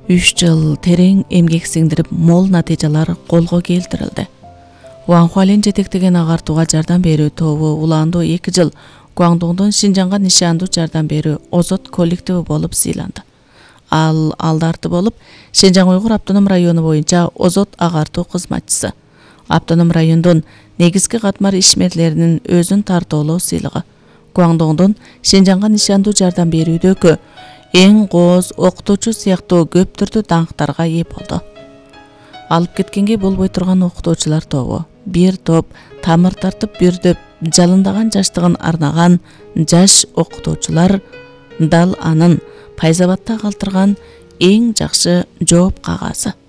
3 жыл терең эмгек сиңдирип мол натыйжалар колго келтирилди. Ван Хуалин жетектеген агартууга жардам берүү тобу улаандуу 2 жыл Гуандоңдон Шинжаңга нишандуу жардам берүү Озот коллективи болуп сыйланды. Ал алдарты болуп Шинжаң Уйгур автоном району боюнча Озот агартуу кызматчысы. Автоном райондон негизги катмар ишмерлеринин өзүн тартоолоо сыйлыгы. Гуандоңдон Шинжаңга нишандуу жардам берүүдөгү эң кооз окутуучу сыяктуу көп түрдүү даңктарга ээ болду. Алып кеткенге болбой турган окутуучулар тобу, бир топ тамыр тартып бүрдөп жалындаган жаштыгын арнаган жаш окутуучулар дал анын Пайзабатта калтырган эң жакшы жооп кагазы.